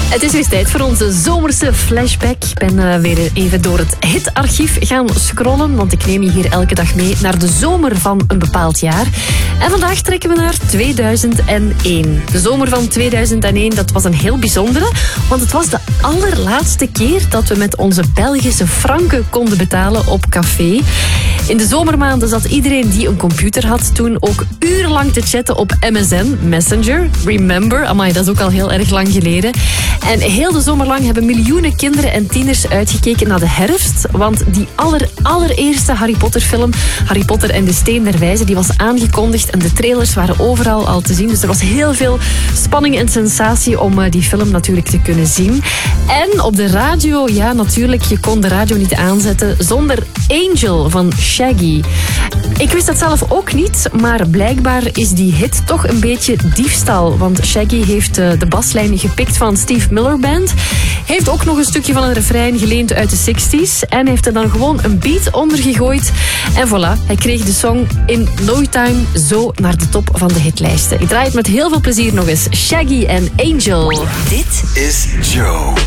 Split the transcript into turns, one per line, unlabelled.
Het is weer tijd voor onze zomerse flashback. Ik ben weer even door het hitarchief gaan scrollen, want ik neem je hier elke dag mee naar de zomer van een bepaald jaar. En vandaag trekken we naar 2001. De zomer van 2001, dat was een heel bijzondere, want het was de allerlaatste keer dat we met onze Belgische franken konden betalen op café. In de zomermaanden zat iedereen die een computer had toen ook urenlang te chatten op MSN, Messenger. Remember, amai, dat is ook al heel erg lang geleden. En heel de zomer lang hebben miljoenen kinderen en tieners uitgekeken naar de herfst. Want die allereerste Harry Potter film, Harry Potter en de Steen der Wijze, die was aangekondigd en de trailers waren overal al te zien. Dus er was heel veel spanning en sensatie om die film natuurlijk te kunnen zien. En op de radio, ja natuurlijk, je kon de radio niet aanzetten zonder Angel van Shaggy. Ik wist dat zelf ook niet, maar blijkbaar is die hit toch een beetje diefstal. Want Shaggy heeft de baslijn gepikt van Steve Miller Band. Heeft ook nog een stukje van een refrein geleend uit de 60s. En heeft er dan gewoon een beat onder gegooid. En voilà, hij kreeg de song in no time zo naar de top van de hitlijsten. Ik draai het met heel veel plezier nog eens. Shaggy en Angel.
Dit is Joe.